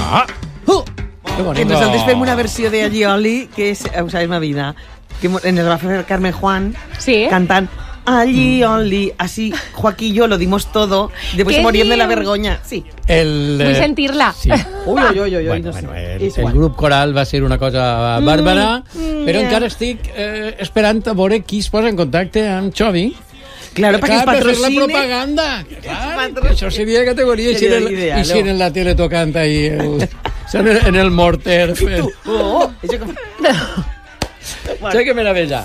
Que nosaltres fem una versió de Allioli que és, ho sabes, ma vida, que en el va fer Carmen Juan cantant Allioli, así Joaquillo lo dimos todo, después moríem de la vergonya. Sí. Vull sentir-la. Sí. Ui. El grup coral va ser una cosa bàrbara, però encara estic esperant a veure qui es posa en contacte amb Xovi. Claro, para que es patrocine. La propaganda. Claro, això seria categoria. I si en la tele tocant ahí en el morter. Això que meravella.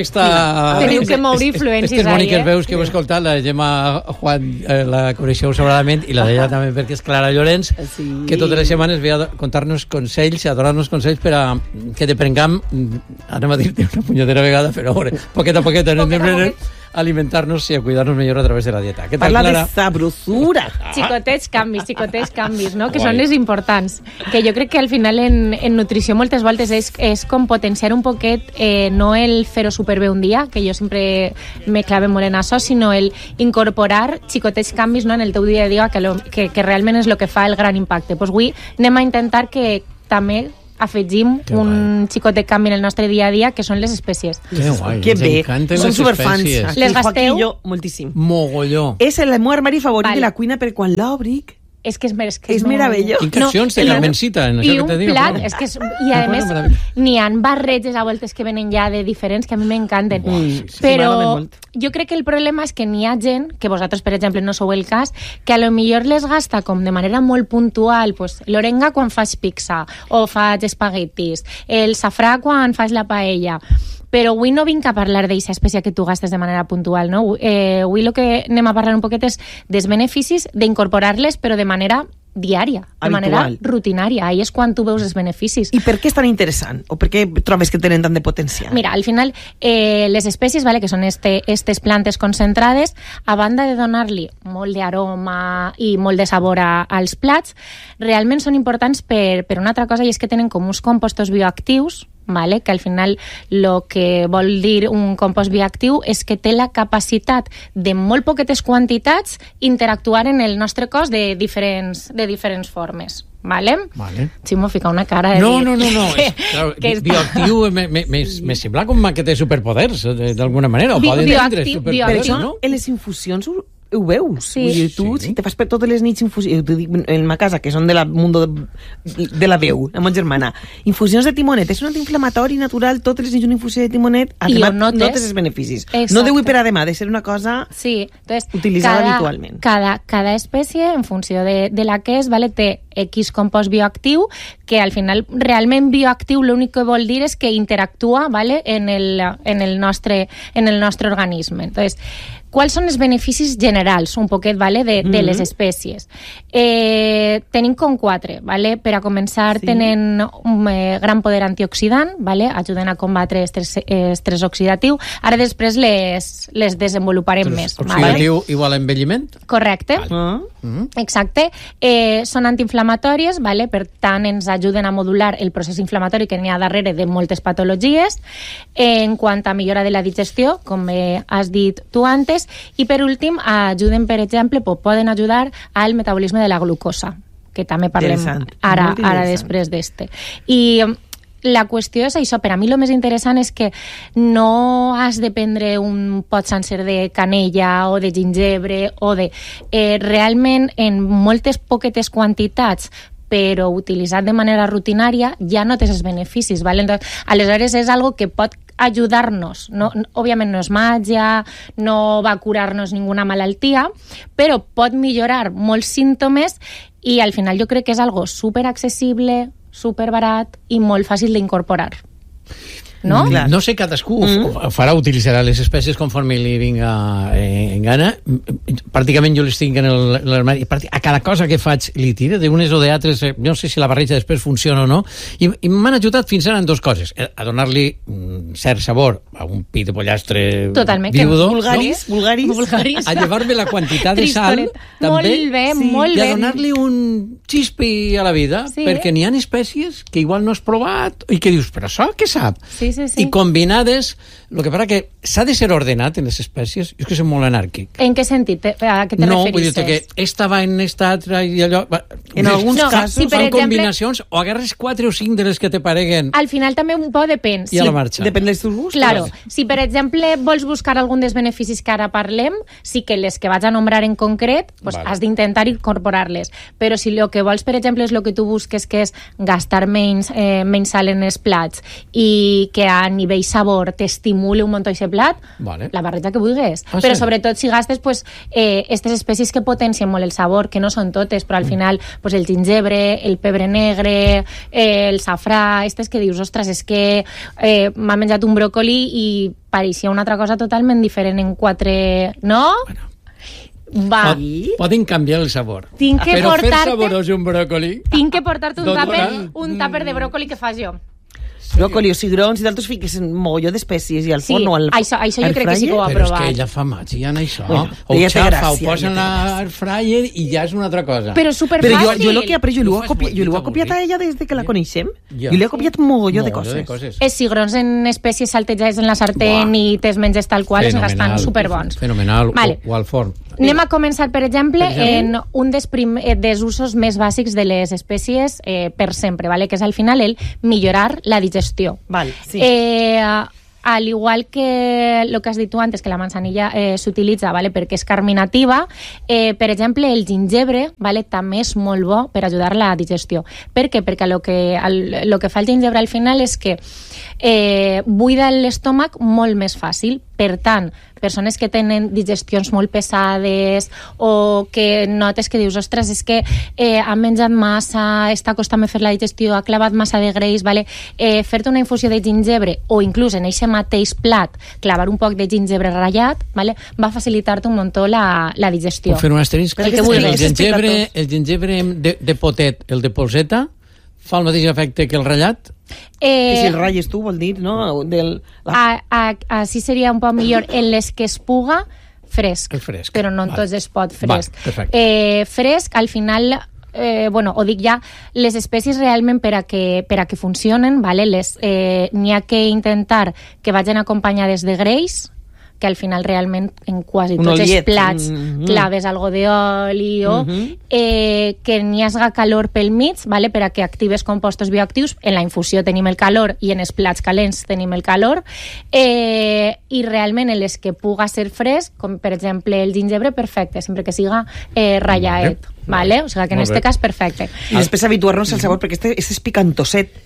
Teniu que moure influències. Aquestes boniques veus que heu escoltat, la Gemma Juan la coneixeu sobradament, i la d'ella també perquè és Clara Llorenç, que totes les setmanes ve a contar-nos consells, a donar-nos consells per a que deprengam, anem a dir-te una punyetera vegada, però poquet a poquet anem alimentar-nos i a cuidar-nos millor a través de la dieta. Parla de sabrosura. Xicotets canvis, no? Que són les importants. Que jo crec que al final en nutrició moltes voltes és com potenciar un poquet no el fer-ho superbé un dia, que jo sempre me clave molt en això, sinó el incorporar xicotets canvis, no, en el teu dia a dia que realment és el que fa el gran impacte. Doncs avui anem a intentar que també afegim un xicot de canvi en el nostre dia a dia, que són les espècies. Que guai, ens encanten les espècies. Les gasteu? Moltíssim. Mogolló. És el meu armari favorit de la cuina, per quan l'obric és que és meravellós. Tinc de Carmencita en això que te dic. I a més n'hi ha barreges a voltes que venen ja de diferents que a mi m'encanten. Però jo crec que el problema és que n'hi ha gent, que vosaltres per exemple no sou el cas, que a lo millor les gasta com de manera molt puntual, pues l'orenga quan faig pizza o faig espaguetis, el safrà quan faig la paella. Però avui no vinc a parlar d'aquesta espècie que tu gastes de manera puntual, no? Avui el que anem a parlar un poquet és dels beneficis d'incorporar-les, però de manera diària, de manera rutinària. Ahí és quan tu veus els beneficis. I per què és tan interessant? O per què trobes que tenen tant de potencial? Mira, al final, les espècies, que són aquestes plantes concentrades, a banda de donar-li molt d'aroma i molt de sabor als plats, realment són importants per una altra cosa, i és que tenen com uns compostos bioactius, que al final el que vol dir un compost bioactiu és que té la capacitat de molt poquetes quantitats interactuar en el nostre cos de diferents formes. Vale? Ximo fica una cara de dir... No. Bioactiu me sembla com que té superpoders, d'alguna manera. O poden tindre superpoders, no? En les infusions ho veus. Sí. Tu, si te fas per totes les nits infusions, en ma casa, que són de la mundo de la veu, la meva germana, infusions de timonet, és un antiinflamatori natural, totes les nits una infusió de timonet, notes els beneficis. Exacte. No deu per a demà, de ser una cosa utilitzada habitualment. Cada espècie, en funció de la que és, té X compost bioactiu, que al final realment bioactiu l'únic que vol dir és que interactua en el nostre organisme. Entonces, quals són els beneficis generals, un poquet, de les espècies? Tenim com 4, per a començar, tenen un gran poder antioxidant, ajuden a combatre estrès oxidatiu. Ara després les desenvoluparem més. Oxidatiu igual a envelliment? Correcte. Exacte. Són antiinflamatòries, per tant ens ajuden a modular el procés inflamatori que n'hi ha darrere de moltes patologies. En quant a millora de la digestió, com has dit tu antes, i per últim ajuden, per exemple, poden ajudar al metabolisme de la glucosa, que també parlem ara després d'este. I la qüestió és això, per a mi el més interessant és que no has de prendre un pot sencer de canella o de gingebre o de... realment, en moltes poquetes quantitats, però utilitzat de manera rutinària, ja no tens els beneficis. Aleshores, és algo que pot ajudar-nos. Òbviament no és màgia, no va curar-nos ninguna malaltia, però pot millorar molts símptomes i al final jo crec que és algo superaccessible, superbarat i molt fàcil d'incorporar. No? No sé, cadascú farà, utilitzarà les espècies conforme li vinga en gana. Pràcticament jo les tinc en l'armari. A cada cosa que faig li tira d'unes o d'altres. No sé si la barreja després funciona o no. I m'han ajudat fins ara en 2 coses. A donar-li un cert sabor a un pit de pollastre viudo. Vulgaris. A llevar-me la quantitat de sal. Molt bé. I a donar-li un xispi a la vida, perquè n'hi ha espècies que igual no has provat i que dius, però això què sap? I combinades, el que passa que s'ha de ser ordenat en les espècies, és que és molt anàrquic. En què sentit? A què te no, referisses? Vull dir que esta va en esta altra i allò... En alguns casos si, per fan exemple, combinacions o agarres 4 o 5 de les que te pareguen al final també un poc depèn. i a la marxa. Depèn dels teus gustos. Claro, si per exemple vols buscar algun dels beneficis que ara parlem, sí que les que vaig a nombrar en concret, pues has d'intentar incorporar-les. Però si el que vols, per exemple, és el que tu busques, que és gastar menys sal en els plats i que a nivell sabor t'estimule un munt aquest plat, la barreja que vulguis. Però sobretot si gastes aquestes espècies que potencien molt el sabor, que no són totes, però al final el gingebre, el pebre negre, el safrà, aquestes que dius, ostres, és que m'ha menjat un bròcoli i pareixia una altra cosa totalment diferent en 4... No? Va. Poden canviar el sabor. Però fer saborós un bròcoli... Tinc que portar-te un tàper de bròcoli que fas jo. Bròcoli o cigrons i d'altres fiques un mogolló d'espècies i al forn o al això jo crec que sí que ho ha provat. Però és que ella fa màgia en això. Ho xafa, ho posa en l'air fryer i ja és una altra cosa. Però superfàcil. Però jo el que he après, jo l'ho he copiat a ella des que la coneixem. Jo li he copiat mogolló de coses. Els cigrons en espècies saltejades en la sartén i te'ls menges tal qual, estan superbons. Fenomenal. O al forn. Anem a començar, per exemple, en un dels usos més bàsics de les espècies per sempre, que és al final el millorar la digestió. Al igual que el que has dit tu antes, que la manzanilla s'utilitza perquè és carminativa, per exemple, el gingebre també és molt bo per ajudar a la digestió. Per què? Perquè el que fa el gingebre al final és que buida l'estómac molt més fàcil. Per tant, persones que tenen digestions molt pesades o que notes que dius, ostres, és que han menjat massa, està costant fer la digestió, ha clavat massa de greix, fer-te una infusió de gingebre o inclús en aquest mateix plat clavar un poc de gingebre ratllat va facilitar-te un muntó la digestió. Puc fer un asterisc? El gingebre de potet, el de polseta, fa el mateix efecte que el ratllat? Que si el ratlles tu, vol dir, no? Així seria un poc millor. En les que es puga, fresc. Però no en tots es pot fresc. Fresc, al final... ho dic ja, les espècies realment per a que funcionen, n'hi ha que intentar que vagin acompanyades de greix, que al final realment en quasi tots els plats claves algo d'oli que n'hi hagi calor pel mig per a que actives compostos bioactius. En la infusió tenim el calor i en els plats calents tenim el calor i realment en les que puga ser fresc, com per exemple el gingebre, perfecte, sempre que siga ratllat. O sigui que en aquest cas perfecte. I després habituar-nos al sabor, perquè és picantoset.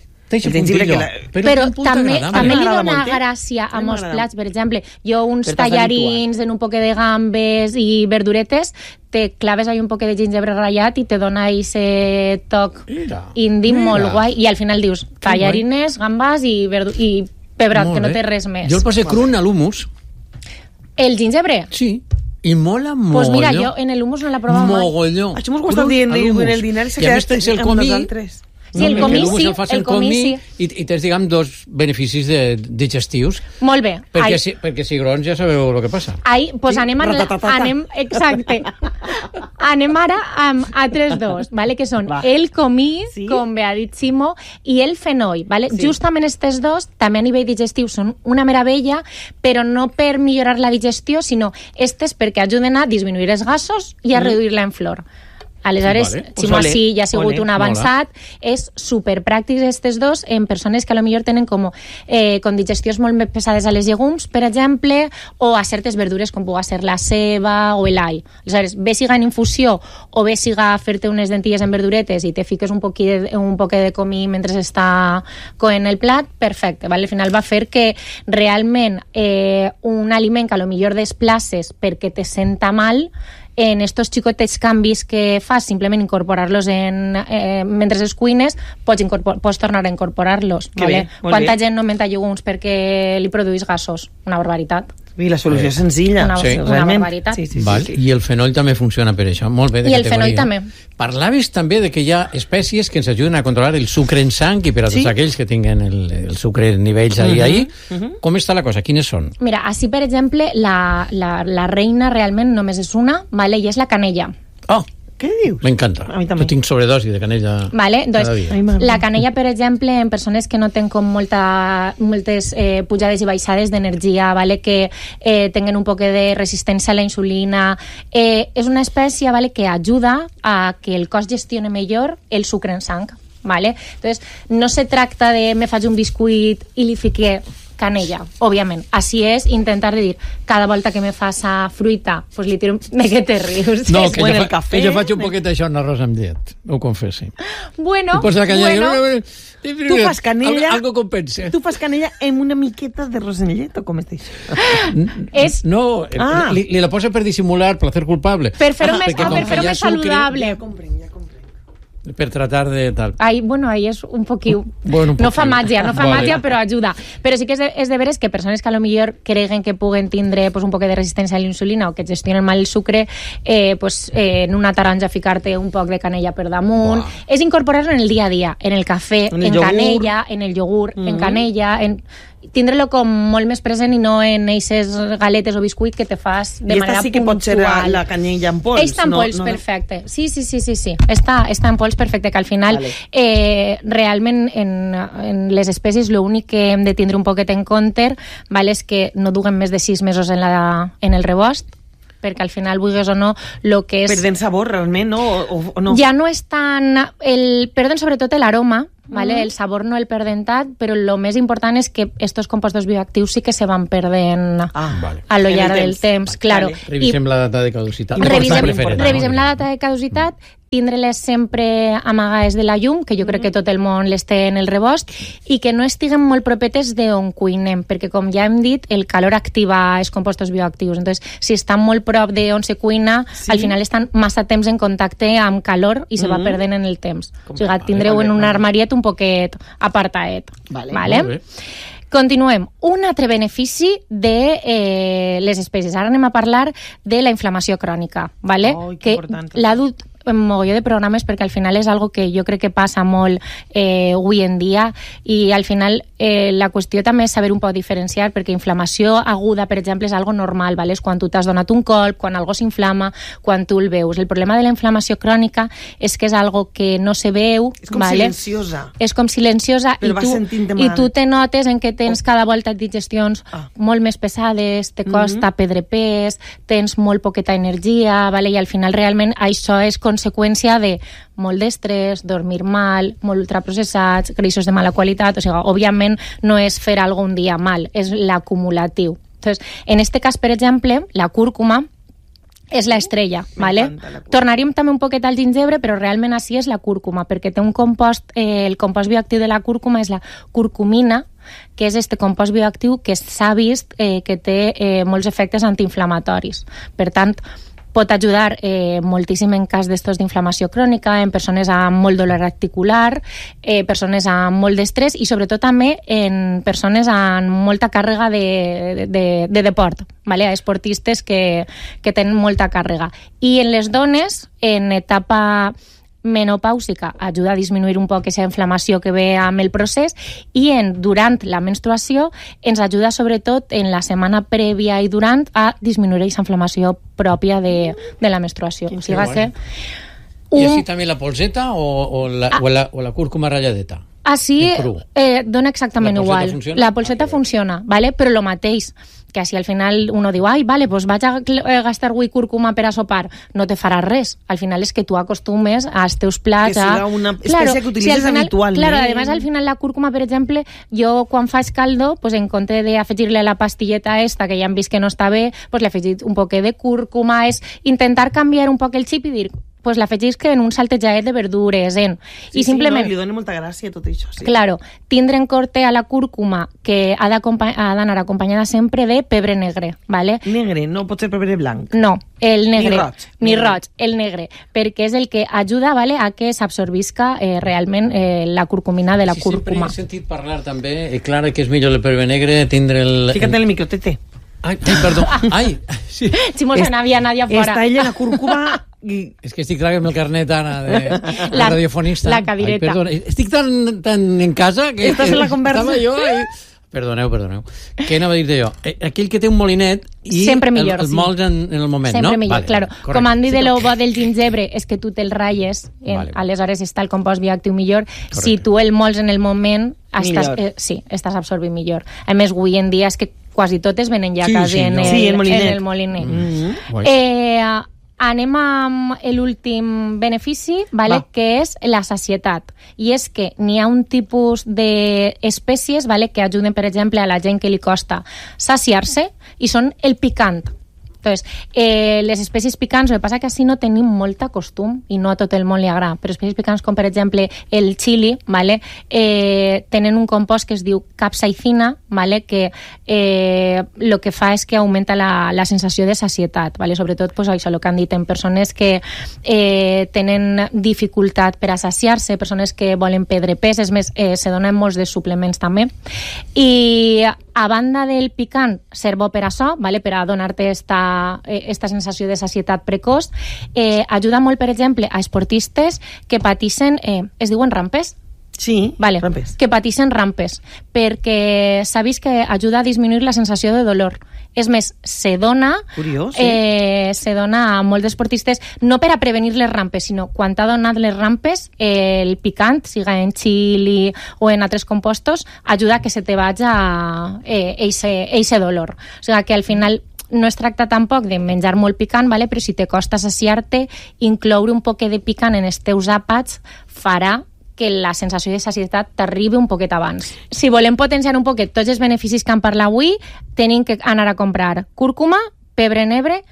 Però també li dona gràcia a molts plats. Per exemple, jo uns tallarins en un poc de gambes i verduretes, te claves ahí un poc de gingebre ratllat i te dona ese toc indi molt guai i al final dius tallarines, gambes i pebrat, que no té res més. Jo el poso cru a l'humus. El gingebre? Sí. I mola mogolló. Pues mira, jo en el hummus no l'he provat mai. Mogolló. Això m'ho estàs dient en el dinar i a més tens el comí. Sí, el comí sí, el comí sí. I tens, diguem, dos beneficis digestius. Molt bé. Perquè cigrons ja sabeu el que passa. Doncs exacte. Anem ara amb altres dos, que són el comí, com bé ha dit Ximo, i el fenoi. Justament aquests dos, també a nivell digestiu, són una meravella, però no per millorar la digestió, sinó estes perquè ajuden a disminuir els gasos i a reduir-la en flor. Aleshores, Ximo així ja ha sigut un avançat. És superpràctics aquests dos en persones que potser tenen com digestions molt més pesades a les llegums, per exemple, o a certes verdures com pugui ser la ceba o l'all. Aleshores, bé siga en infusió o bé siga fer-te unes dentilles en verduretes i te fiques un poc de comí mentre està coent el plat, perfecte. Al final va fer que realment un aliment que potser desplaces perquè te senta mal, en estos xicotets canvis que fas, simplement incorporar-los mentre es cuines, pots tornar a incorporar-los. Quanta gent no menta llegums perquè li produís gasos? Una barbaritat. I la solució és senzilla. Una barbaritat. I el fenoll també funciona per això. Molt bé de categoria. I el fenoll també. Parlaves també de que hi ha espècies que ens ajuden a controlar el sucre en sang i per a tots aquells que tinguen el sucre en nivells ahí. Com està la cosa? Quines són? Mira, així per exemple, la reina realment només és una, i és la canella. Què dius? M'encanta. A mi també. Jo tinc sobredosi de canella cada dia. La canella, per exemple, en persones que no tenen com moltes pujades i baixades d'energia, vale? Que tenen un poc de resistència a la insulina, és una espècie, vale? Que ajuda a que el cos gestione millor el sucre en sang. Vale? Entonces, no se tracta de me faig un biscuit i li fique canella, òbviament. Així és intentar de dir, cada volta que me fas a fruita, pues li tiro... De què te rius? No, que jo faig un poquet d'això en arròs amb llet, ho confessi. Bueno, Tu fas canella... Algo compensa. Tu fas canella amb una miqueta de arròs amb llet, o com és això? No, li la posa per dissimular, placer culpable. Per fer-ho més saludable. Ja comprenc. Per tratar de tal. Ahí és un poquiu. No fa màgia, però ajuda. Però sí que és de veres que persones que a lo millor creguen que puguen tindre un poc de resistència a la insulina o que gestionen mal el sucre, en una taronja ficar-te un poc de canella per damunt. És incorporar-lo en el dia a dia, en el cafè, en canella, en el iogurt, en canella, tindre-lo com molt més present i no en eixes galetes o biscuit que te fas de manera puntual. I esta sí que pot ser la canella en pols. Està en pols, perfecte. Sí. Està en pols perfecte, que al final realment en les espècies l'únic que hem de tindre un poquet en compte és que no duguen més de 6 mesos en el rebost, perquè al final, vulguis o no, el que és... Perden sabor, realment, no? O no? Ja no és tan... Perden sobretot l'aroma, ¿vale? El sabor no el perden tant, però el més important és que estos compostos bioactius sí que se van perdent a lo llarg del temps. Claro. Revisem la data de caducitat. Revisem la data de caducitat, tindre-les sempre amagades de la llum, que jo crec que tot el món les té en el rebost, i que no estiguen molt propetes d'on cuinem, perquè com ja hem dit, el calor activa els compostos bioactius. Entonces, si estan molt prop d'on se cuina, al final estan massa temps en contacte amb calor i se va perdent en el temps. O sigui, tindreu en un armariet un poquet apartaet. Vale? Continuem. Un altre benefici de les espècies. Ara anem a parlar de la inflamació crònica. Vale? Que l'ha dut en mogolló de programes perquè al final és algo que jo crec que passa molt avui en dia i al final la qüestió també és saber un poc diferenciar, perquè inflamació aguda, per exemple, és algo normal, ¿vale? És quan tu t'has donat un colp, quan algo s'inflama, quan tu el veus. El problema de la inflamació crònica és que és algo que no se veu, és com silenciosa. És com silenciosa i tu te notes en que tens cada volta digestions molt més pesades, te costa perdre pes, tens molt poqueta energia, ¿vale? I al final realment això és conseqüència de molt d'estrès, dormir mal, molt ultraprocessats, greixos de mala qualitat. O sigui, òbviament no és fer algun dia mal, és l'acumulatiu. Entonces, en este cas, per exemple, la cúrcuma és la estrella, ¿vale? Tornaríem també un poquet al gingebre, però realment així és la cúrcuma, perquè té un compost, el compost bioactiu de la cúrcuma és la curcumina, que és este compost bioactiu que s'ha vist que té molts efectes antiinflamatoris. Per tant, pot ajudar moltíssim en cas d'estos d'inflamació crònica, en persones amb molt dolor articular, persones amb molt d'estrès i sobretot també en persones amb molta càrrega de deport, ¿vale? Esportistes que tenen molta càrrega. I en les dones, en etapa menopàusica, ajuda a disminuir un poc aquesta inflamació que ve amb el procés, i durant la menstruació ens ajuda sobretot en la setmana prèvia i durant a disminuir aquesta inflamació pròpia de la menstruació. O sigui que... I així també la polseta o la cúrcuma ratlladeta? Així dona exactament igual. La polseta funciona, ¿vale? Però el mateix, que si al final uno diu, ai, vale, pues vaig a gastar avui cúrcuma per a sopar, no te farà res. Al final és que tu acostumes als teus plats que siga una espècie que utilitzes habitualment. Claro, además al final la cúrcuma, per exemple, jo quan faig caldo, pues en compte d'afegir-li la pastilleta esta, que ja hem vist que no està bé, pues li afegit un poquet de cúrcuma, és intentar canviar un poc el xip i dir, pues l'afegisc en un saltejadet de verdures, i simplement... Sí, li dona molta gràcia tot això, sí. Claro, tindre en compte a la cúrcuma que ha d'anar acompanyada sempre de pebre negre, ¿vale? Negre, no pot ser pebre blanc. No, el negre. Ni roig, el negre, perquè és el que ajuda, ¿vale?, a que s'absorbisca realment la curcumina de la cúrcuma. Sempre he sentit parlar també, Clara, que és millor el pebre negre, tindre el... Fica't en el micro, Tete. Ai, perdó. Ai, sí. Ximos, n'havia Nadia fora. Està ella la cúrcuma... És que estic traient el carnet, Anna, de radiofonista. La cadireta. Ai, perdona, estic tan en casa que... Estàs en la conversa. Estava jo Perdoneu. Què anava a dir jo? Aquell que té un molinet i sempre millor, el mols en el moment, sempre no? Sempre millor, vale, claro. Correcte. Com han dit de lo bo del gingebre és que tu te'l ratlles, aleshores està el compost bioactiu millor. Correcte. Si tu el mols en el moment, estàs absorbint millor. A més, avui en dia és que quasi totes venen ja quasi en el molinet. Anem amb l'últim benefici, que és la sacietat. I és que n'hi ha un tipus d'espècies que ajuden, per exemple, a la gent que li costa saciar-se, i són el picant. Entonces, les espècies picants, el que passa que així no tenim molta costum i no a tot el món li agrada, però espècies picants com per exemple el xili, tenen un compost que es diu capsaicina, que el que fa és que augmenta la sensació de sacietat, sobretot això, el que han dit en persones que tenen dificultat per a saciar-se, persones que volen perdre pes, és més, se donen molts de suplements també. I a banda del picant, ser bo per això, per a donar-te esta sensació de sacietat precoç, ajuda molt, per exemple, a esportistes que patixen, es diuen rampes? Sí, rampes. Que patixen rampes, perquè s'ha vist que ajuda a disminuir la sensació de dolor. És més, se dona a molts esportistes, no per a prevenir les rampes, sinó quan t'ha donat les rampes, el picant, siga en xili o en altres compostos, ajuda a que se te vagi eixe dolor. O sigui que al final no es tracta tampoc de menjar molt picant, però si te costa saciar-te, incloure un poquet de picant en els teus àpats farà que la sensació de sacietat t'arribi un poquet abans. Si volem potenciar un poquet tots els beneficis que hem parlat avui, tenim que anar a comprar cúrcuma, pebre negre,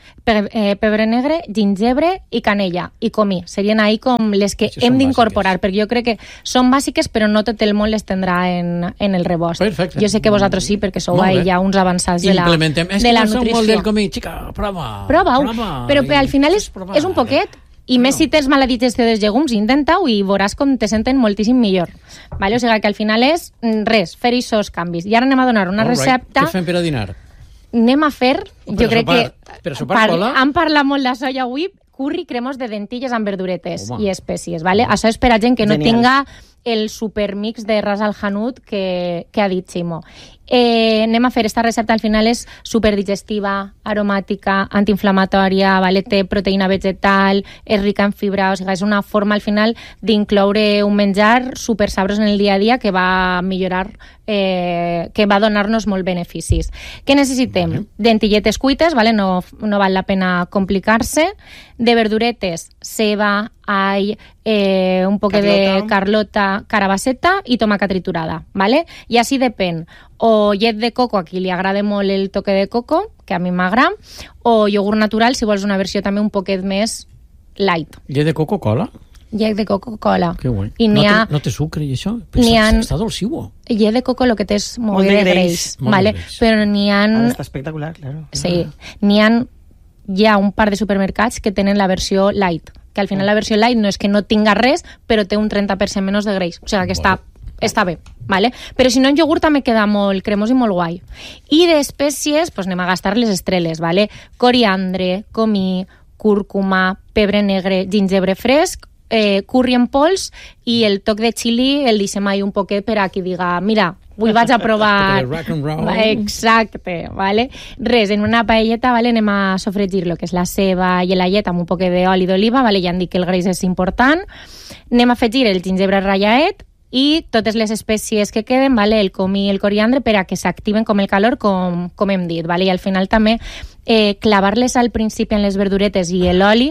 gingebre i canella, i comí. Serien ahí com les que hem d'incorporar, perquè jo crec que són bàsiques, però no tot el món les tindrà en el rebost. Perfecte. Jo sé que vosaltres sí, perquè sou ahí ja uns avançats de la nutrició. És que no som molt del comí, xica, prova-ho. Però al final és un poquet. I més si tens mala digestió dels llegums, intenta-ho i veuràs com te senten moltíssim millor. O sigui que al final és res, fer aquests canvis. I ara anem a donar una recepta. Què fem per a dinar? Anem a fer, jo crec que per sopar cola. Han parlat molt de soia avui, curri cremós de dentilles amb verduretes i espècies. Això és per a gent que no tinga el supermix de ras al hanout que ha dit Ximo. Anem a fer esta recepta, al final és superdigestiva, aromàtica, antiinflamatòria, té proteïna vegetal, és rica en fibra, o sigui, és una forma al final d'incloure un menjar super sabrós en el dia a dia que va millorar, que va donar-nos molt beneficis. Què necessitem? Dentilletes cuites, no val la pena complicar-se, de verduretes, ceba, all, un poc de carlota, carabasseta i tomaca triturada, i així depèn, o llet de coco, a qui li agrada molt el toque de coco, que a mi m'agrada, o iogurt natural, si vols una versió també un poquet més light. Llet de coco cola? Llet de coco cola. Que guai. I no té sucre i això? Està dolciu. Llet de coco el que té és molt de greix. Però n'hi ha... Està espectacular, claro. Sí. N'hi ha un par de supermercats que tenen la versió light, que al final la versió light no és que no tinga res, però té un 30% menys de greix. O sigui que està bé. Però si no, en iogurt també queda molt cremós i molt guai. I d'espècies, anem a gastar les estreles. Coriandre, comí, cúrcuma, pebre negre, gingebre fresc, curri en pols i el toc de xili el deixem ahí un poquet per a qui diga, mira, avui vaig a provar... Exacte, Res, en una paelleta anem a sofregir lo que és la ceba i la llet amb un poquet d'oli d'oliva, ja han dit que el greix és important. Anem a afegir el gingebre rallaet i totes les espècies que queden, el comí i el coriandre, per a que s'activen com el calor, com hem dit. I al final també clavar-les al principi en les verduretes i l'oli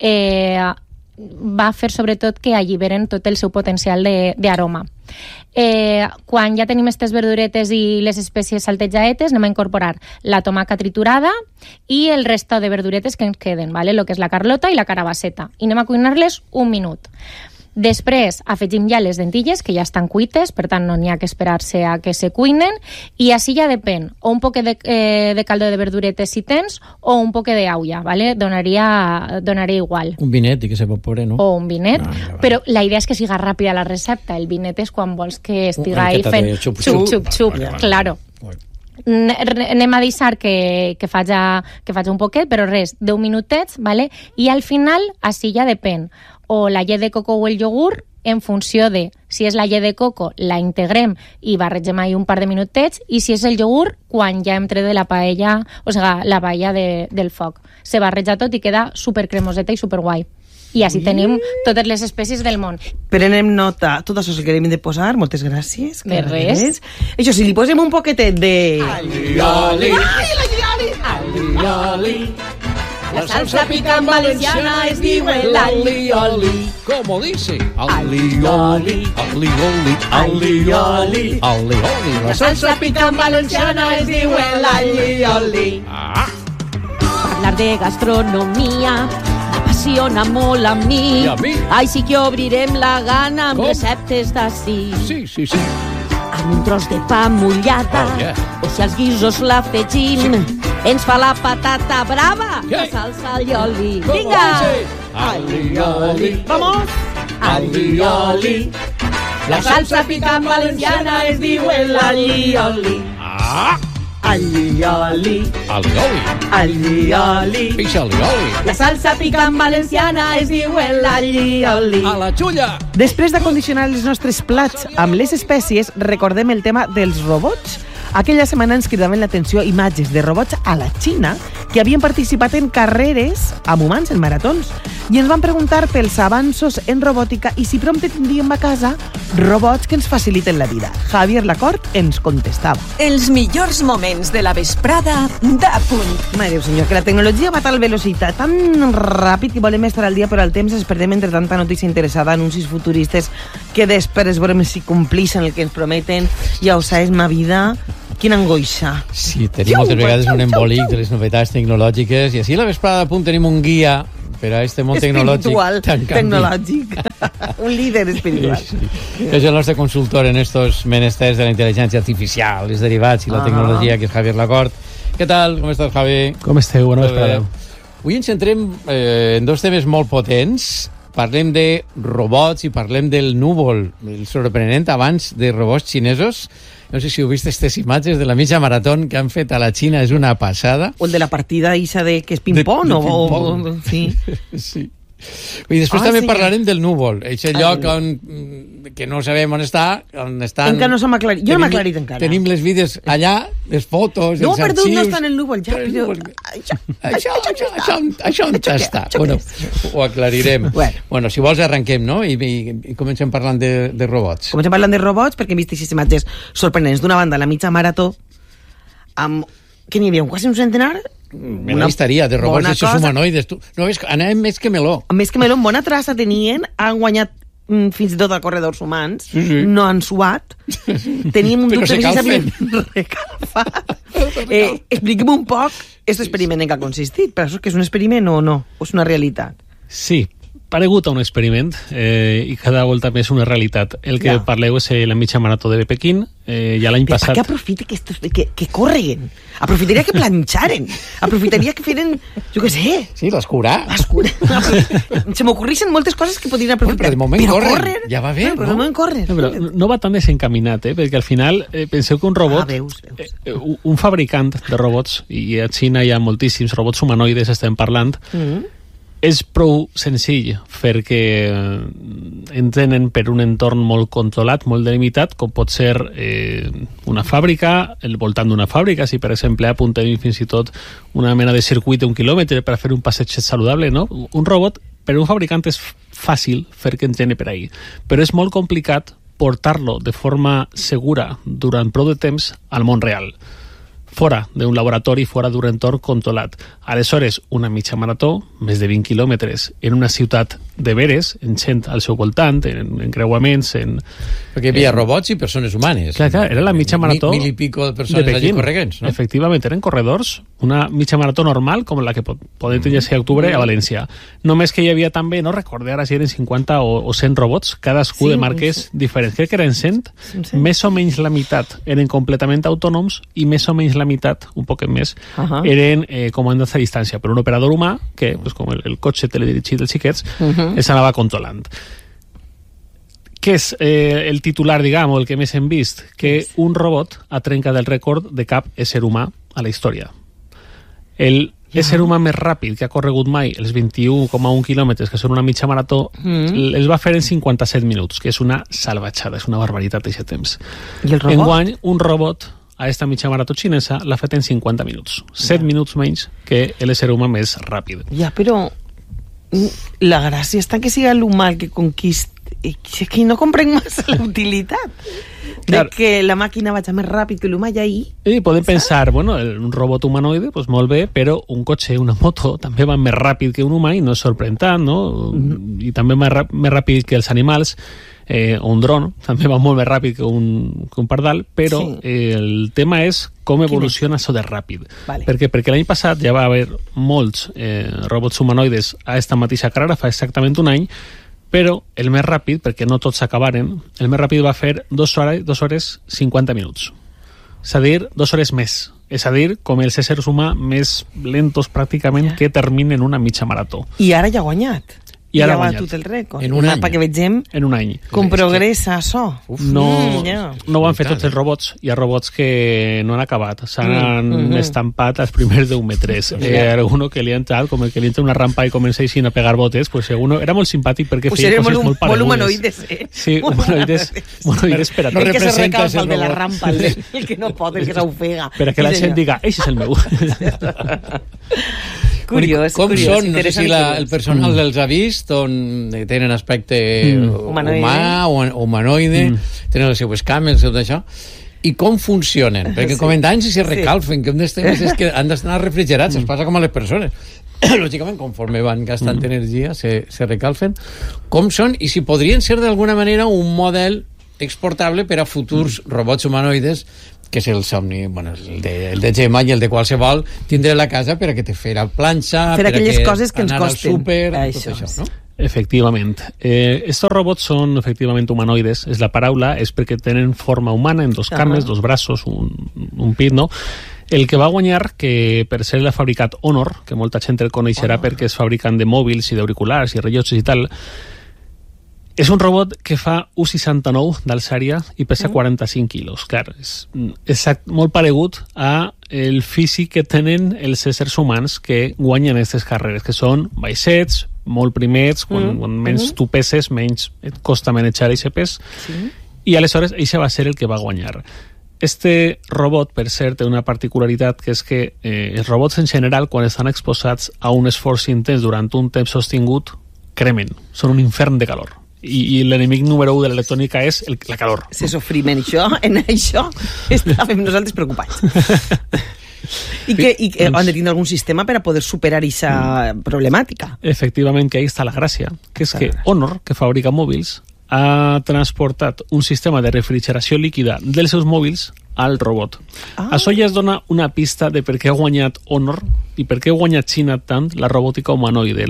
va fer sobretot que alliberen tot el seu potencial d'aroma. Quan ja tenim aquestes verduretes i les espècies saltejaetes, anem a incorporar la tomaca triturada i el resto de verduretes que ens queden, el que és la carlota i la carabasseta, i anem a cuinar-les un minut. Després afegim ja les dentilles, que ja estan cuites, per tant no n'hi ha que esperar-se a que se cuinen, i així ja depèn, o un poc de caldo de verduretes si tens, o un poc d'aulla, donaria igual. Un vinet i que s'evapore, no? O un vinet, però la idea és que siga ràpida la recepta. El vinet és quan vols que estiga ahí fent xup-xup-xup, claro. Anem a deixar que faci un poquet, però res, 10 minutets, i al final, així ja depèn, o la llet de coco o el iogurt, en funció de si és la llet de coco, la integrem i barregem ahí un par de minutets, i si és el iogurt, quan ja hem tret de la paella, o sigui, la paella del foc. Se barreja tot i queda supercremoseta i superguai. I així tenim totes les espècies del món. Prenem nota, tot això que hem de posar, moltes gràcies. De res. Això, si li posem un poquetet de... Alioli, alioli, la salsa picant valenciana es diu el alioli. ¿Cómo dice? Alioli, alioli, alioli, Alioli. la salsa picant valenciana es diu el alioli. Parlar de gastronomia m'apassiona molt a mi. I a mi? Ai, sí que obrirem la gana amb Com? receptes d'ací. Sí. Amb un tros de pa mullada, Oh, yeah. o si als guisos l'afegim, ens fa la patata brava, Què? la salsa alioli. ¿Cómo Vinga! dice? Alioli, Vamos! alioli, la salsa picant valenciana es diu el alioli. Alioli, Alioli. alioli, Pixa alioli. la salsa picant valenciana es diu el alioli. A la xulla. Després d'acondicionar els nostres plats amb les espècies, recordem el tema dels robots. Aquella setmana ens cridaven l'atenció imatges de robots a la Xina que havien participat en carreres amb humans, en maratons, i ens van preguntar pels avanços en robòtica i si prompte tindríem a casa robots que ens faciliten la vida. Javier Lacorte ens contestava. Els millors moments de la vesprada d'A Punt. Mare Déu, senyor, que la tecnologia va a tal velocitat, tan ràpid que volem estar al dia, però al temps es perdem entre tanta notícia interessada, anuncis futuristes, que després veurem si complixen el que ens prometen. Ja ho sabes, ma vida, quina angoixa. Sí, tenim moltes vegades un embolic de les novetats tecnològiques i així a la vesprada a punt tenim un guia per a este món Espiritual, tecnològic. tecnològic. Un líder espiritual. Sí. És el nostre consultor en estos menesters de la intel·ligència artificial, els derivats i la tecnologia, que és Javier Lacorte. Què tal? Com estàs, Javi? Com esteu? Bona vesprada. Avui ens centrem en dos temes molt potents. Parlem de robots i parlem del núvol, el sorprenent abans de robots xinesos. No sé si heu vist aquestes imatges de la mitja marató que han fet a la Xina, és una passada. O el de la partida isa de que és ping-pong, De o... ping-pong. Sí. Sí. I després també sí. parlarem del núvol, aquest lloc que no sabem on està, on estan... Encara no s'ha aclarit. Jo no m'he aclarit encara. Tenim les vides allà, les fotos, No, els perdó, arxius... no està en el núvol, ja. Però el Però... núvol- Això on està? Bueno, ho aclarirem. Bueno, si vols arrenquem, no? I comencem parlant de robots. Comencem parlant de robots perquè hem vist aquestes imatges sorprenents. D'una banda, la mitja marató, amb... Què n'hi havia? Quasi un centenar? Una història de robots d'aixòs humanoides. Tu, no, ves, anàvem més que meló. Més que meló, bona traça tenien, han guanyat fins i tot a corredors humans, no han suat, teníem un Però dubte se calfen. recalfat. Expliquem un poc aquest experiment en què ha consistit, però això que és un experiment o no? O és una realitat? Sí, paregut a un experiment i cada volta més una realitat. El que parleu és la mitja marató de Pequín, ja l'any Però passat... per què aprofita que correguen? Aprofitaria que planxaren. Aprofitaria que feren, jo què sé... Sí, l'escurà. Se m'ocorreixen moltes coses que podrien aprofitar. Però de moment corren, ja va bé, Però de moment corren. No, però no va tan desencaminat, perquè al final penseu que un robot, veus. un fabricant de robots, i a Xina hi ha moltíssims robots humanoides, estem parlant, és prou senzill perquè entenen per un entorn molt controlat, molt delimitat, com pot ser una fàbrica, el voltant d'una fàbrica, si per exemple apuntem fins i tot una mena de circuit d'un quilòmetre per a fer un passeig saludable, no? Un robot, per un fabricant és fàcil fer que entene per ahí, però és molt complicat portar-lo de forma segura durant prou de temps al món real, fora d'un laboratori, fora d'un entorn controlat. Aleshores, una mitja marató, més de 20 quilòmetres, en una ciutat de veres, en gent al seu voltant, en creuaments, en... Perquè hi havia robots i persones humanes. Clar, era la mitja marató Mil i pico de persones allí corregents, no? Efectivament, eren corredors, una mitja marató normal, com la que podem tenir a octubre a València. Només que hi havia també, no recordé ara si eren 50 o 100 robots, cadascú de marques diferents. Crec que eren 100, més o menys la meitat eren completament autònoms i més o menys la meitat, un poc més, eren comandats a distància per un operador humà que, pues, com el cotxe teledirigit dels xiquets, els anava controlant. Què és el titular, diguem, o el que més hem vist? Que un robot ha trencat el rècord de cap ésser humà a la història. Ésser humà més ràpid que ha corregut mai els 21,1 quilòmetres, que són una mitja marató, els va fer en 57 minuts, que és una salvatjada, és una barbaritat d'aquest temps. I el robot? Enguany, un robot a esta mitja marató xinesa l'ha fet en 50 minuts. 7 minuts menys que l'ésser humà més ràpid. Ja, però la gràcia està que siga l'humà el que conquista. És que no comprenc massa la utilitat de que la màquina vagi més ràpid que l'humà ja ahir. I podem pensar, bueno, un robot humanoide, doncs molt bé, però un cotxe, una moto, també va més ràpid que un humà i no és sorprèn tant, no? I també més ràpid que els animals, o un dron, també va molt més ràpid que un pardal, però el tema és com evoluciona això de ràpid. Vale. Perquè l'any passat ja va haver molts robots humanoides a esta mateixa carrera, fa exactament un any, però el més ràpid, perquè no tots s'acabaren, el més ràpid va fer 2 hores 50 minuts. És a dir, 2 hores més. És a dir, com els éssers humans més lentos pràcticament que terminen una mitja marató. I ara ja ha guanyat. I ara ha va guanyat. tot el rècord. En un any. Perquè vegem En un any. com progressa això. No ho han fet tots els robots. Hi ha robots que no han acabat. S'han estampat als primers 10 metres. Alguno que li ha entrat, com el que li entra una rampa i comença així a pegar botes, pues alguno era molt simpàtic perquè feia coses molt paregudes. Molt humanoides, Sí, humanoides per a el que se recalfa el el de la robot. rampa, el que no pot, el que s'ofega. Per a que la gent diga, eixe és el meu. Curiós, Com curiós, són? No sé si interessant. el personal dels ha vist, on tenen aspecte humà o humanoide, tenen les seues cames, el seu d'això, i com funcionen, perquè comenten si se recalfen, que un dels temes és que han d'estar refrigerats, es passa com a les persones. Lògicament, conforme van gastant energia, se recalfen. Com són, i si podrien ser d'alguna manera un model exportable per a futurs robots humanoides, que és el somni, bueno, el de Gemma i el de qualsevol, tindre la casa per a que te fer la planxa, per aquelles coses que ens anar al costen. súper, Això, tot això, no? Efectivament. Estos robots són efectivament humanoides, és la paraula, és perquè tenen forma humana en 2 cames, 2 braços, un pit, no? El que va guanyar, que per ser el fabricat Honor, que molta gent el coneixerà perquè és fabricant de mòbils i d'auriculars i rellotges i tal, és un robot que fa 1,69 d'alçària i pesa 45 quilos. Clar, és molt paregut a el físic que tenen els éssers humans que guanyen aquestes carreres, que són baixets, molt primets, quan menys tu peses, menys et costa manejar aquest pes, i aleshores això va ser el que va guanyar. Este robot, per cert, té una particularitat, que és que els robots en general, quan estan exposats a un esforç intens durant un temps sostingut, cremen, són un infern de calor. I l'enemic número 1 de l'electrònica és la calor. Se sofrim en això estàvem nosaltres preocupats. I que han de tindre algun sistema per a poder superar aquesta problemàtica. Efectivament, que ahí està la gràcia, que és que Honor, que fabrica mòbils, ha transportat un sistema de refrigeració líquida dels seus mòbils al robot. Això ja es dona una pista de per què ha guanyat Honor i per què ha guanyat Xina tant la robòtica humanoide.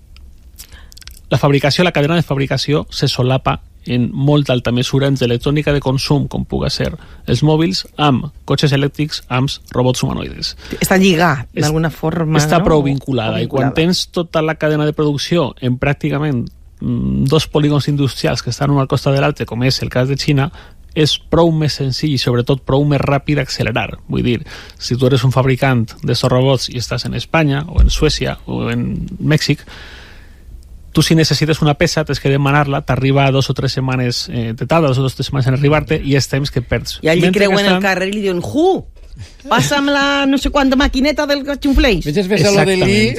La fabricació, la cadena de fabricació se solapa en molt alta mesura entre electrònica de consum, com puga ser els mòbils, amb cotxes elèctrics, amb robots humanoides. Està lligat, d'alguna forma. Està prou vinculada. I quan tens tota la cadena de producció en pràcticament 2 polígons industrials que estan un al costat de l'altre, com és el cas de Xina, és prou més senzill i sobretot prou més ràpid accelerar. Vull dir, si tu eres un fabricant d'estos robots i estàs en Espanya o en Suècia o en Mèxic, tu si necessites una peça tens que demanar-la, t'arriba a 2 o 3 setmanes de tarda, 2 o 3 setmanes en arribar-te i és temps que perds. I allí creuen el carrer i li diuen passa'm la no sé quanta maquineta del xunfleix. Vés a lo de l'I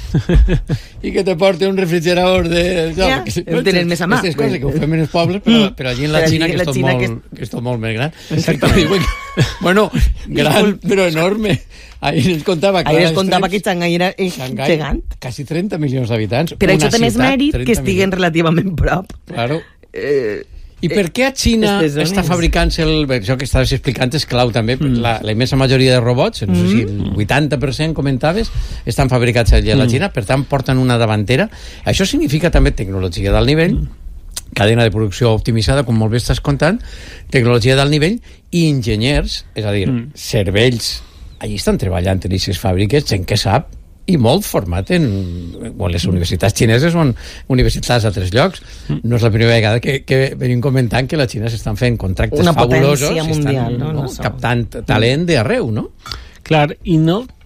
i que te porte un refrigerador de... Ja, ho tenen més a mà. Aquestes coses que ho fem en els pobles, però allí en la Xina, que és tot molt més gran. Exactament. Bueno, gran, però enorme. Ahir ens contava que Xangai era gegant. Quasi 30 milions d'habitants. Per això té més mèrit que estiguen relativament prop. Claro. I per què a Xina està fabricant-se això que estaves explicant és clau també, la immensa majoria de robots, no sé si el 80% comentaves, estan fabricats allà a la Xina, per tant porten una davantera. Això significa també tecnologia d'alt nivell, cadena de producció optimitzada, com molt bé estàs contant, tecnologia d'alt nivell i enginyers, és a dir, cervells, allí estan treballant en aquestes fàbriques, gent que sap, i molt format les universitats xineses són universitats a 3 llocs. No és la primera vegada que venim comentant que la Xina s'estan fent contractes fabulosos, mundial, estan captant talent d'arreu, no? Clar, i no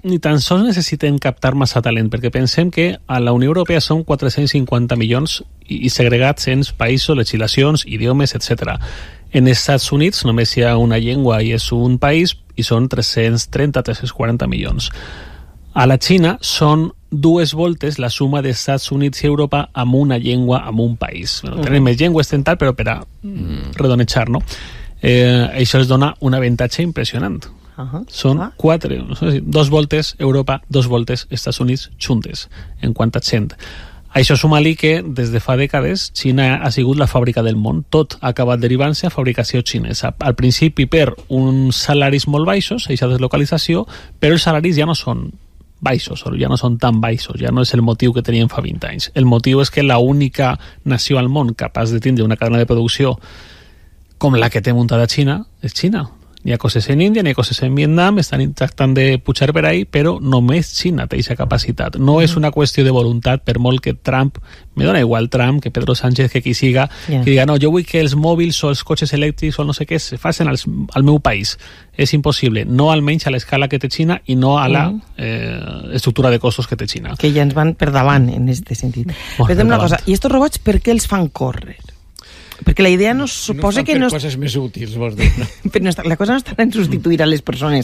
ni tan sols necessiten captar massa talent, perquè pensem que a la Unió Europea són 450 milions i segregats en països, legislacions, idiomes, etc. En els Estats Units només hi ha una llengua i és un país i són 330-340 milions. A la Xina són 2 voltes la suma dels Estats Units i Europa amb una llengua, amb un país. Tenen més llengües, tal, però per a redonejar, no? Això els dona un avantatge impressionant. Són 2 voltes Europa, 2 voltes Estats Units juntes, en quant a gent. Això suma-li que des de fa dècades Xina ha sigut la fàbrica del món. Tot ha acabat derivant-se a fabricació xinesa. Al principi per uns salaris molt baixos, aquesta deslocalització, però els salaris ja no són baixos, ja no són tan baixos, ja no és el motiu que teníem fa 20 anys. El motiu és que l'única nació al món capaç de tindre una cadena de producció com la que té muntada Xina és Xina. Hi ha coses en Índia, hi ha coses en Vietnam, estan tractant de pujar per ahí, però només Xina té aquesta capacitat. No és una qüestió de voluntat, per molt que Trump, me dona igual Trump, que Pedro Sánchez, que qui siga, que diga, no, jo vull que els mòbils o els cotxes elèctrics o no sé què se facin al meu país. És impossible, no almenys a l'escala que té Xina i no a la estructura de costos que té Xina. Que ja ens van per davant en aquest sentit. Però una cosa, i estos robots per què els fan córrer? Perquè la idea no suposa que no... coses més útils, vols dir. Però la cosa no està en substituir a les persones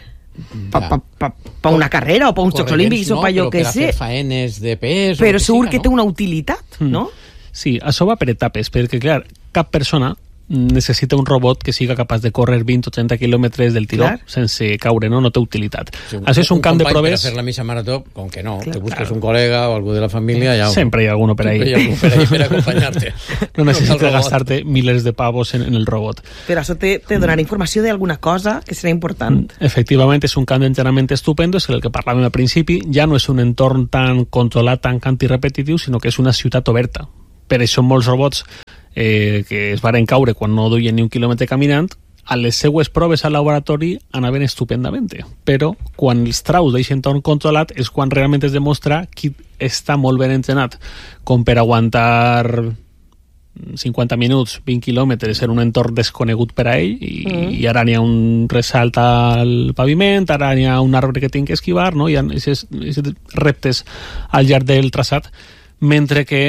per una carrera o per uns Jocs Olímpics o per allò que sé. Per a fer faenes de pes... Però segur que té una utilitat, no? Sí, això va per etapes, perquè, clar, cap persona necessita un robot que siga capaç de córrer 20 o 30 quilòmetres del tiró sense caure, no té utilitat. Això és un camp de proves... Per fer la mitja marató, com que no, te busques un col·lega o algú de la família... Sempre hi ha algú per ahí. Sempre hi ha algú per ahí per acompanyar-te. No necessites gastar-te milers de pavos en el robot. Però això te donarà informació d'alguna cosa que serà important. Efectivament, és un camp d'entrenament estupendo, és el que parlàvem al principi, ja no és un entorn tan controlat, tan cantirepetitiu, sinó que és una ciutat oberta. Per això molts robots que es varen caure quan no duien ni un quilòmetre caminant, a les seues proves al laboratori anaven estupendament. Però quan els traus d'aquest entorn controlat és quan realment es demostra qui està molt ben entrenat, com per aguantar 50 minuts, 20 quilòmetres en un entorn desconegut per a ell i ara n'hi ha un ressalt al paviment, ara n'hi ha un arbre que tinc que esquivar, no? Hi ha aquests reptes al llarg del traçat, mentre que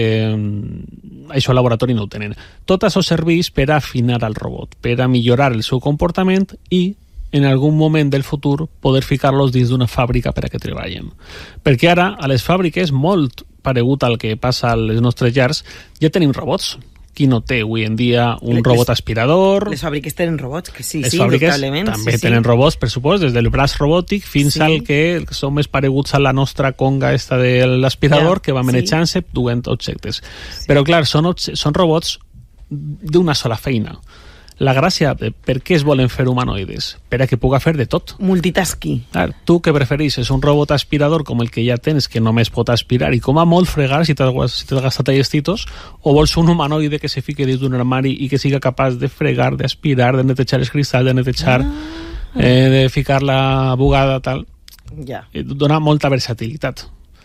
això al laboratori no ho tenen. Tot això serveix per afinar el robot, per a millorar el seu comportament i en algun moment del futur poder ficar-los dins d'una fàbrica per a que treballen. Perquè ara a les fàbriques, molt paregut al que passa a les nostres llars, ja tenim robots. Qui no té avui en dia un robot aspirador? Les fàbriques tenen robots, que sí, les fàbriques també tenen robots, per supost, des del braç robòtic fins al que són més pareguts a la nostra conga esta de l'aspirador, que va manejant-se duent objectes. Però clar, són robots d'una sola feina. La gràcia de per què es volen fer humanoides? Per a que puga fer de tot. Multitasking. Tu què prefereixes? Un robot aspirador com el que ja tens, que només pot aspirar i com a molt fregar si t'has gastat llestitos, o vols un humanoide que se fique dins d'un armari i que siga capaç de fregar, d'aspirar, de netejar els cristalls, de netejar, de ficar la bugada, tal. Dona molta versatilitat.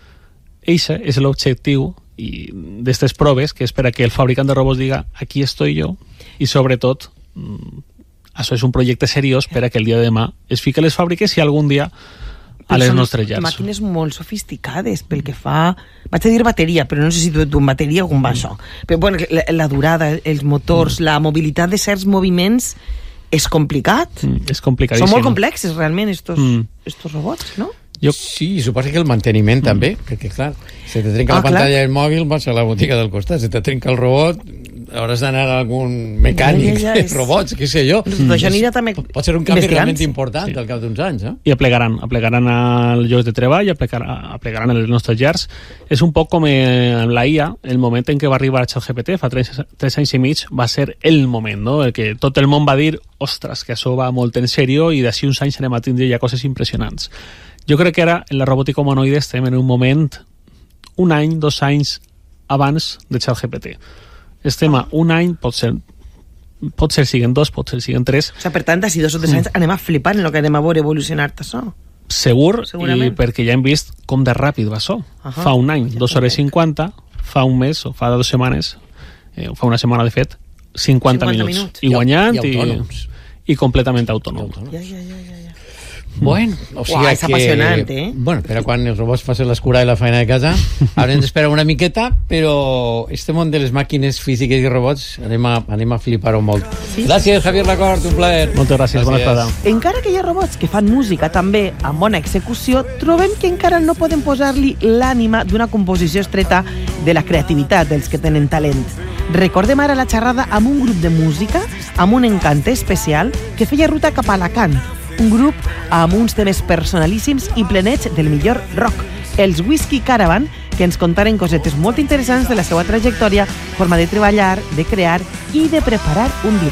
Eixe és l'objectiu d'aquestes proves, que és per a que el fabricant de robots diga aquí estoy jo, i sobretot això és un projecte seriós per a que el dia de demà es fiqui a les fàbriques i algun dia a les nostres llars. Màquines molt sofisticades pel que fa... Vaig a dir bateria, però no sé si tu en bateria o com va això. Però bueno, la durada, els motors, la mobilitat de certs moviments és complicat. És complicadíssim. Són molt complexes realment estos robots, no? Sí, suposo que el manteniment també, perquè clar, si te trenca la pantalla del mòbil vas a la botiga del costat, si te trenca el robot hauràs d'anar a algun mecànic de robots, què sé jo. Pot ser un canvi realment important al cap d'uns anys. I aplegaran als llocs de treball, aplegaran a les nostres llars. És un poc com amb la IA, el moment en què va arribar ChatGPT, fa 3 anys i mig, va ser el moment, no? El que tot el món va dir, ostres, que això va molt en sèrio i d'ací uns anys anem a tindre ja coses impressionants. Jo crec que ara en la robòtica humanoide estem en un moment, un any, 2 anys abans de ChatGPT. Estem a un any, pot ser siguen 2, pot ser siguen 3. O sigui, per tant, d'ací 2 o 3 anys anem a flipar en el que anem a veure evolucionar-te això. Segur, i perquè ja hem vist com de ràpid va això. Fa un any, 2 hores 50, fa un mes, o fa 2 setmanes, fa una setmana de fet, 50 minuts. I guanyant i completament autònom. Bueno, o sigui és apassionant, eh? Bueno, però quan els robots facin l'escura i la feina de casa haurem d'esperar una miqueta, però este món de les màquines físiques i robots anem a flipar-ho molt. Sí. Gràcies, Javier Lacorte, un plaer. Moltes gràcies, bona estada. Encara que hi ha robots que fan música també amb bona execució, trobem que encara no podem posar-li l'ànima d'una composició estreta de la creativitat dels que tenen talent. Recordem ara la xerrada amb un grup de música amb un encant especial que feia ruta cap a Alacant, un grup amb uns temes personalíssims i plenets del millor rock, els Whiskey Caravan, que ens contaren cosetes molt interessants de la seva trajectòria, forma de treballar, de crear i de preparar un directe.